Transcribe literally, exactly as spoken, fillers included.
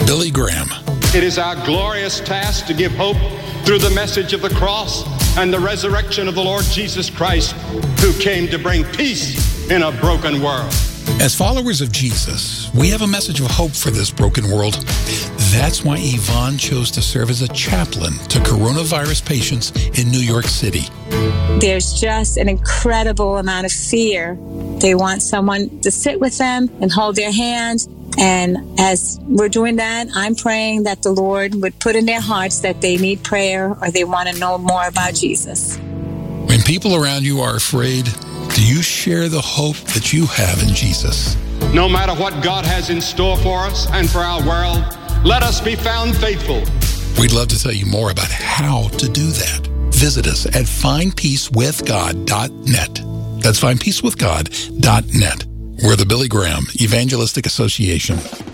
Billy Graham. It is our glorious task to give hope through the message of the cross and the resurrection of the Lord Jesus Christ, who came to bring peace in a broken world. As followers of Jesus, we have a message of hope for this broken world. That's why Yvonne chose to serve as a chaplain to coronavirus patients in New York City. There's just an incredible amount of fear. They want someone to sit with them and hold their hand. And as we're doing that, I'm praying that the Lord would put in their hearts that they need prayer or they want to know more about Jesus. When people around you are afraid, do you share the hope that you have in Jesus? No matter what God has in store for us and for our world, let us be found faithful. We'd love to tell you more about how to do that. Visit us at find peace with god dot net. That's find peace with god dot net. We're the Billy Graham Evangelistic Association.